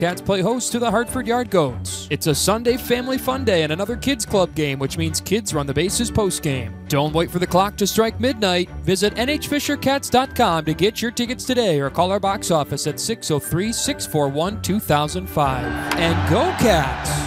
Cats play host to the Hartford Yard Goats. It's a Sunday family fun day and another kids club game, which means kids run the bases post-game. Don't wait for the clock to strike midnight. Visit nhfishercats.com to get your tickets today or call our box office at 603-641-2005. And go Cats!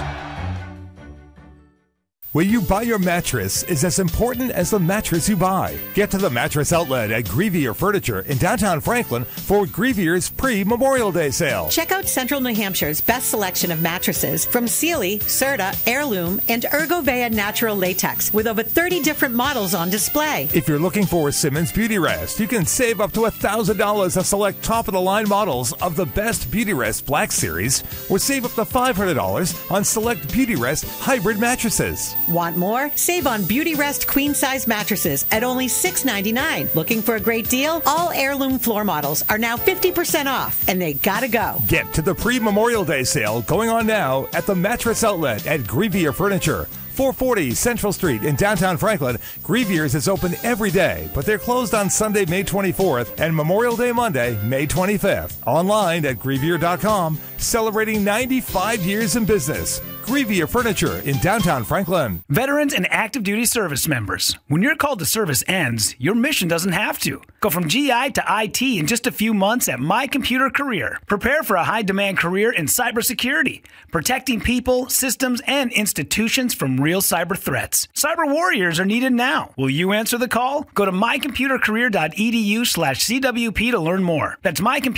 Where you buy your mattress is as important as the mattress you buy. Get to the mattress outlet at Grievier Furniture in downtown Franklin for Grievier's pre-Memorial Day sale. Check out Central New Hampshire's best selection of mattresses from Sealy, Serta, Heirloom, and Ergovea Natural Latex with over 30 different models on display. If you're looking for a Simmons Beauty Rest, you can save up to $1,000 on select top-of-the-line models of the best Beauty Rest Black Series, or save up to $500 on select Beauty Rest hybrid mattresses. Want more? Save on Beauty Rest queen-size mattresses at only $6.99. Looking for a great deal? All Heirloom floor models are now 50% off, and they gotta go. Get to the pre-Memorial Day sale going on now at the Mattress Outlet at Grievier Furniture. 440 Central Street in downtown Franklin. Grievier's is open every day, but they're closed on Sunday, May 24th and Memorial Day Monday, May 25th. Online at Grievier.com, celebrating 95 years in business. Grievier Furniture in downtown Franklin. Veterans and active duty service members, when your call to service ends, your mission doesn't have to. Go from GI to IT in just a few months at My Computer Career. Prepare for a high-demand career in cybersecurity, protecting people, systems, and institutions from real cyber threats. Cyber warriors are needed now. Will you answer the call? Go to mycomputercareer.edu/CWP to learn more. That's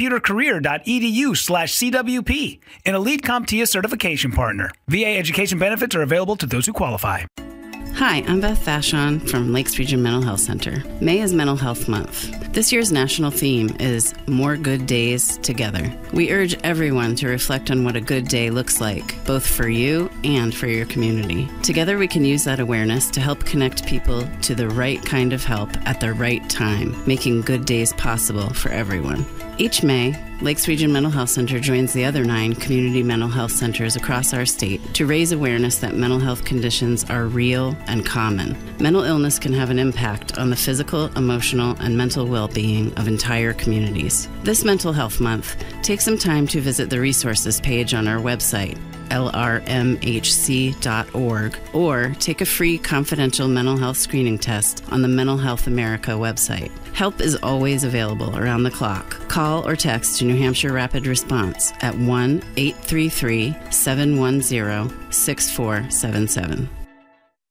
mycomputercareer.edu/CWP, an Elite CompTIA certification partner. VA education benefits are available to those who qualify. Hi, I'm Beth Vashon from Lakes Region Mental Health Center. May is Mental Health Month. This year's national theme is More Good Days Together. We urge everyone to reflect on what a good day looks like, both for you and for your community. Together we can use that awareness to help connect people to the right kind of help at the right time, making good days possible for everyone. Each May, Lakes Region Mental Health Center joins the other 9 community mental health centers across our state to raise awareness that mental health conditions are real and common. Mental illness can have an impact on the physical, emotional, and mental well-being of entire communities. This Mental Health Month, take some time to visit the resources page on our website, lrmhc.org, or take a free confidential mental health screening test on the Mental Health America website. Help is always available around the clock. Call or text to New Hampshire Rapid Response at 1-833-710-6477.